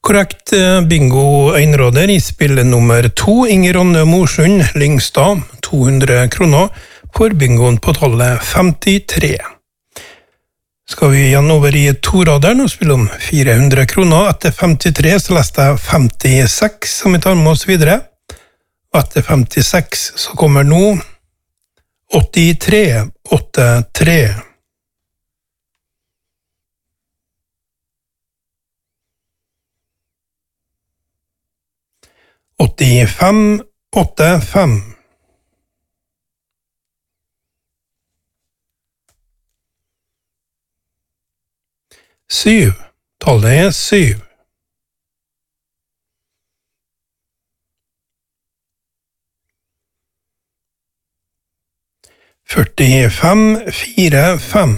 Korrekt bingo Einråder i spill nummer 2, Inger Ronne Morsund, Lyngstad, 200 kroner, for bingoen på tallet 53. Skal vi igjen over i toraderen og spille om 400 kroner. Etter 53 så leste jeg 56, som vi tar med oss videre. Og etter 56 så kommer nå 83, 83. 85, 85. 7. Tallet 7. 45, 4, 5.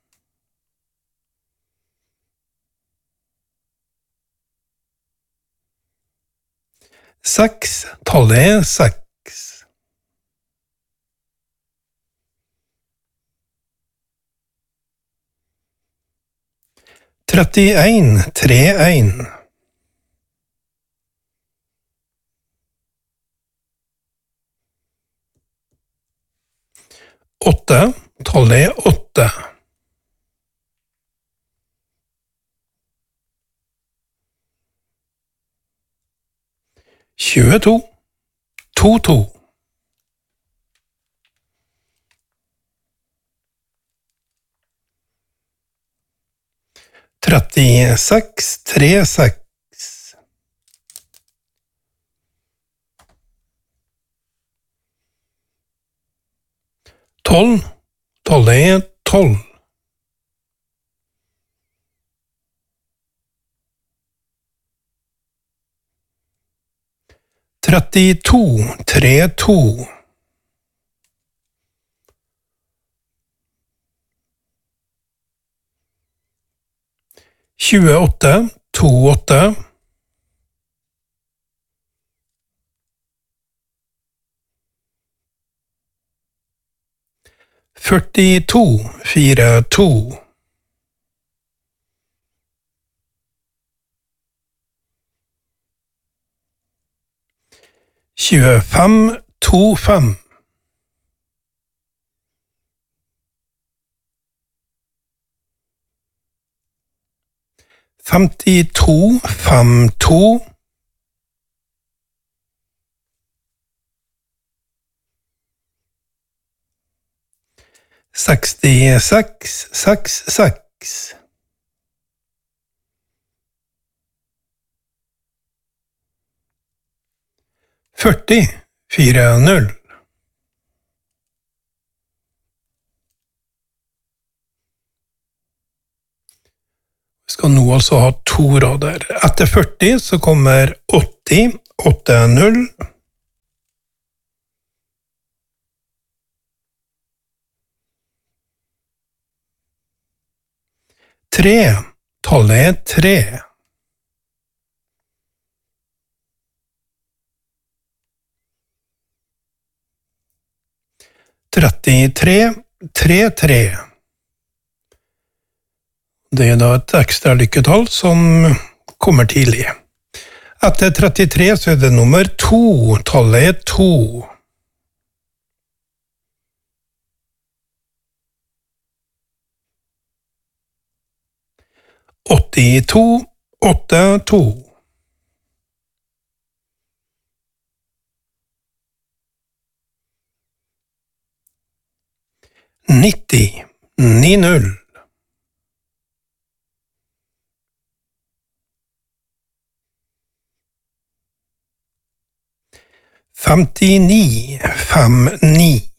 6. Tallet 6. 31, 31. 8. Tallet 8. 22, 22. 36, 36. 12, tallet 12. 32, 32. 28, 28. 42, 42. 25, 25. 52, 52. 66, 66. 40, 40. Vi skal nå altså ha to rader. Etter 40 så kommer 80, 80. 3, tallet 3. 33, 33. Det er da et ekstra lykketall som kommer tidlig. Etter 33 så er det nummer 2, tallet 2. 82, 82. 90, 90. 59, 59.